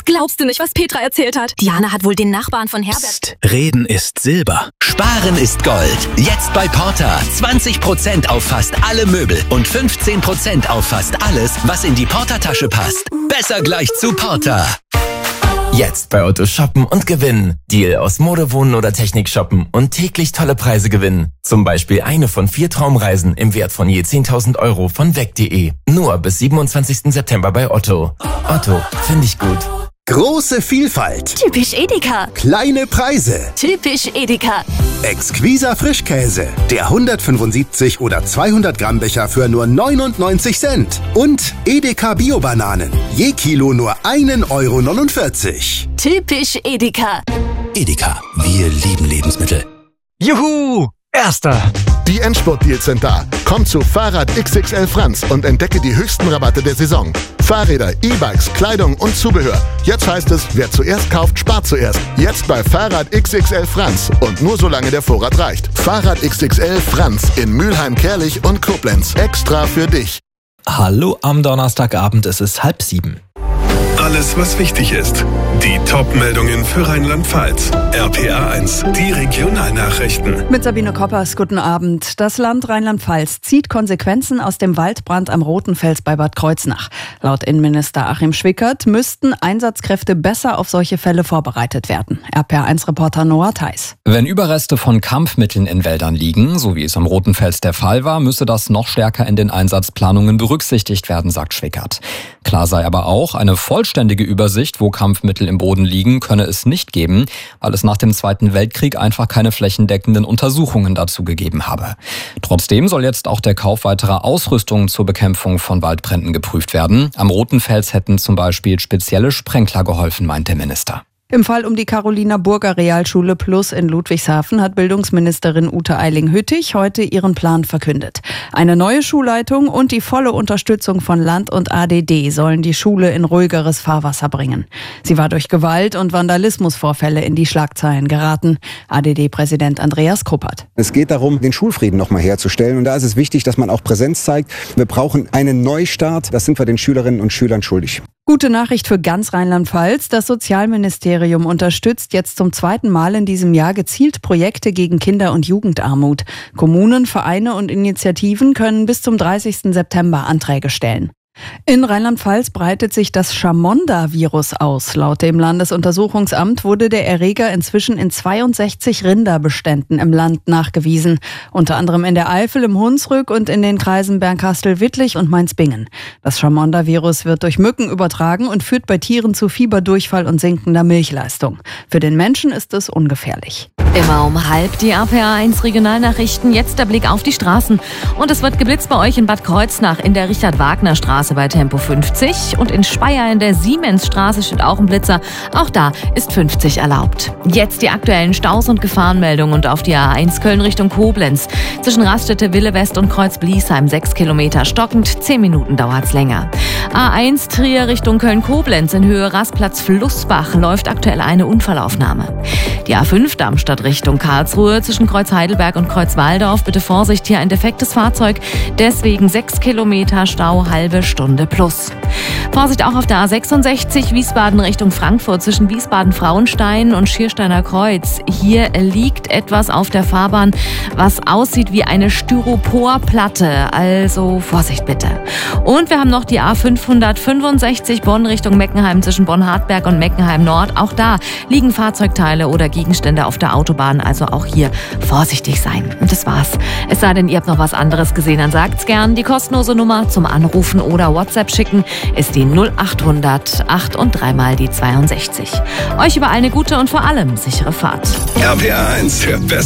Das glaubst du nicht, was Petra erzählt hat. Diana hat wohl den Nachbarn von Herbert... Psst, Reden ist Silber. Sparen ist Gold. Jetzt bei Porter. 20% auf fast alle Möbel und 15% auf fast alles, was in die Porter-Tasche passt. Besser gleich zu Porter. Jetzt bei Otto shoppen und gewinnen. Deal aus Mode, Wohnen oder Technik shoppen und täglich tolle Preise gewinnen. Zum Beispiel eine von 4 Traumreisen im Wert von je 10.000 € von weg.de. Nur bis 27. September bei Otto. Otto, finde ich gut. Große Vielfalt. Typisch Edeka. Kleine Preise. Typisch Edeka. Exquiser Frischkäse. Der 175 oder 200 Gramm Becher für nur 99 Cent. Und Edeka Bio-Bananen. Je Kilo nur 1,49 €. Typisch Edeka. Edeka, wir lieben Lebensmittel. Juhu! Erster! Die Endspurt-Deals sind da. Komm zu Fahrrad XXL Franz und entdecke die höchsten Rabatte der Saison. Fahrräder, E-Bikes, Kleidung und Zubehör. Jetzt heißt es, wer zuerst kauft, spart zuerst. Jetzt bei Fahrrad XXL Franz. Und nur solange der Vorrat reicht. Fahrrad XXL Franz in Mülheim, Kerlich und Koblenz. Extra für dich. Hallo am Donnerstagabend, es ist 6:30. Alles, was wichtig ist. Die Top-Meldungen für Rheinland-Pfalz. RPA 1, die Regionalnachrichten. Mit Sabine Koppers, guten Abend. Das Land Rheinland-Pfalz zieht Konsequenzen aus dem Waldbrand am Rotenfels bei Bad Kreuznach. Laut Innenminister Achim Schwickert müssten Einsatzkräfte besser auf solche Fälle vorbereitet werden. RPA1-Reporter Noah Theis. Wenn Überreste von Kampfmitteln in Wäldern liegen, so wie es am Rotenfels der Fall war, müsse das noch stärker in den Einsatzplanungen berücksichtigt werden, sagt Schwickert. Klar sei aber auch, eine vollständige Übersicht, wo Kampfmittel im Boden liegen, könne es nicht geben, weil es nach dem Zweiten Weltkrieg einfach keine flächendeckenden Untersuchungen dazu gegeben habe. Trotzdem soll jetzt auch der Kauf weiterer Ausrüstungen zur Bekämpfung von Waldbränden geprüft werden. Am Rotenfels hätten zum Beispiel spezielle Sprenkler geholfen, meint der Minister. Im Fall um die Carolina Burger Realschule Plus in Ludwigshafen hat Bildungsministerin Ute Eiling-Hüttich heute ihren Plan verkündet. Eine neue Schulleitung und die volle Unterstützung von Land und ADD sollen die Schule in ruhigeres Fahrwasser bringen. Sie war durch Gewalt- und Vandalismusvorfälle in die Schlagzeilen geraten. ADD-Präsident Andreas Kruppert. Es geht darum, den Schulfrieden nochmal herzustellen. Und da ist es wichtig, dass man auch Präsenz zeigt. Wir brauchen einen Neustart. Das sind wir den Schülerinnen und Schülern schuldig. Gute Nachricht für ganz Rheinland-Pfalz. Das Sozialministerium unterstützt jetzt zum 2. Mal in diesem Jahr gezielt Projekte gegen Kinder- und Jugendarmut. Kommunen, Vereine und Initiativen können bis zum 30. September Anträge stellen. In Rheinland-Pfalz breitet sich das Chamonda-Virus aus. Laut dem Landesuntersuchungsamt wurde der Erreger inzwischen in 62 Rinderbeständen im Land nachgewiesen. Unter anderem in der Eifel, im Hunsrück und in den Kreisen Bernkastel-Wittlich und Mainz-Bingen. Das Chamonda-Virus wird durch Mücken übertragen und führt bei Tieren zu Fieberdurchfall und sinkender Milchleistung. Für den Menschen ist es ungefährlich. Immer um 12:30 die RPA1 Regionalnachrichten. Jetzt der Blick auf die Straßen. Und es wird geblitzt bei euch in Bad Kreuznach in der Richard-Wagner-Straße bei Tempo 50. Und in Speyer in der Siemensstraße steht auch ein Blitzer. Auch da ist 50 erlaubt. Jetzt die aktuellen Staus und Gefahrenmeldungen und auf die A1 Köln Richtung Koblenz. Zwischen Raststätte Wille West und Kreuz Bliesheim 6 Kilometer stockend. 10 Minuten dauert's länger. A1 Trier Richtung Köln-Koblenz in Höhe Rastplatz Flussbach läuft aktuell eine Unfallaufnahme. Die A5 Darmstadt Richtung Karlsruhe zwischen Kreuz Heidelberg und Kreuz Walldorf. Bitte Vorsicht, hier ein defektes Fahrzeug. Deswegen 6 Kilometer Stau, halbe Stunde plus. Vorsicht auch auf der A66 Wiesbaden Richtung Frankfurt zwischen Wiesbaden-Frauenstein und Schiersteiner Kreuz. Hier liegt etwas auf der Fahrbahn, was aussieht wie eine Styroporplatte. Also Vorsicht bitte. Und wir haben noch die A565 Bonn Richtung Meckenheim zwischen Bonn-Hartberg und Meckenheim Nord. Auch da liegen Fahrzeugteile oder Gegenstände auf der Autobahn. Also auch hier vorsichtig sein. Und das war's. Es sei denn, ihr habt noch was anderes gesehen, dann sagt's gern. Die kostenlose Nummer zum Anrufen oder WhatsApp schicken ist die 0800 8 und 3 mal die 62. Euch überall eine gute und vor allem sichere Fahrt. RPA 1 für